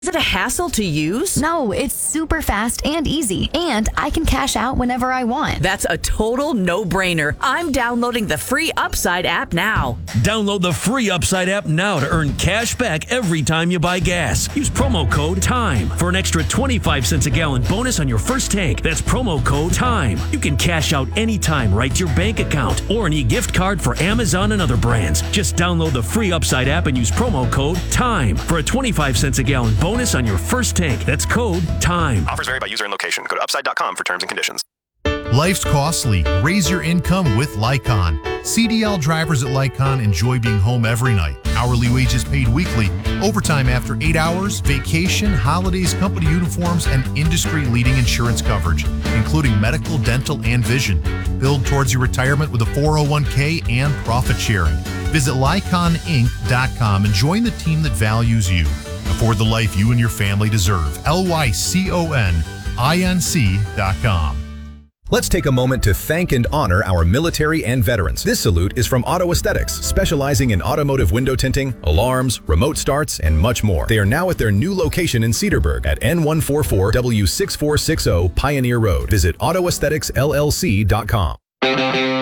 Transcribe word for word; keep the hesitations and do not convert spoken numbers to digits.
Is it a hassle to use? No, it's super fast and easy, and I can cash out whenever I want. That's a total no-brainer. I'm downloading the free Upside app now. Download the free Upside app now to earn cash back every time you buy gas. Use promo code TIME for an extra twenty-five cents a gallon bonus on your first tank. That's promo code TIME. You can cash out anytime right to your bank account or an e-gift card for Amazon and other brands. Just download the free Upside app and use promo code TIME for a twenty-five cents a gallon bonus Bonus on your first tank. That's code TIME. Offers vary by user and location. Go to upside dot com for terms and conditions. Life's costly. Raise your income with Lycon. C D L drivers at Lycon enjoy being home every night. Hourly wages paid weekly, overtime after eight hours, vacation, holidays, company uniforms, and industry-leading insurance coverage, including medical, dental, and vision. Build towards your retirement with a four oh one k and profit sharing. Visit Lycon Inc dot com and join the team that values you. Afford the life you and your family deserve. L Y C O N I N C dot com. Let's take a moment to thank and honor our military and veterans. This salute is from Auto Aesthetics, specializing in automotive window tinting, alarms, remote starts, and much more. They are now at their new location in Cedarburg at N one forty-four W six four six zero Pioneer Road. Visit auto aesthetics L L C dot com.